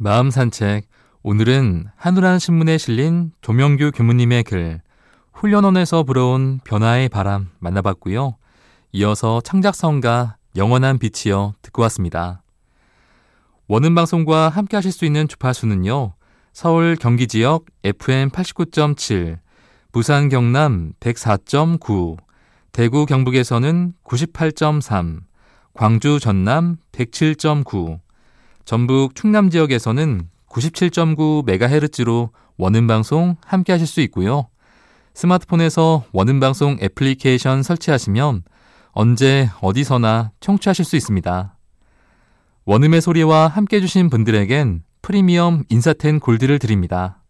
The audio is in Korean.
마음 산책. 오늘은 한우란 신문에 실린 조명규 교무님의 글 훈련원에서 불어온 변화의 바람 만나봤고요. 이어서 창작성가 영원한 빛이여 듣고 왔습니다. 원음방송과 함께 하실 수 있는 주파수는요. 서울 경기 지역 FM 89.7, 부산 경남 104.9, 대구 경북에서는 98.3, 광주 전남 107.9, 전북 충남 지역에서는 97.9MHz로 원음방송 함께 하실 수 있고요. 스마트폰에서 원음방송 애플리케이션 설치하시면 언제 어디서나 청취하실 수 있습니다. 원음의 소리와 함께 해주신 분들에겐 프리미엄 인사텐 골드를 드립니다.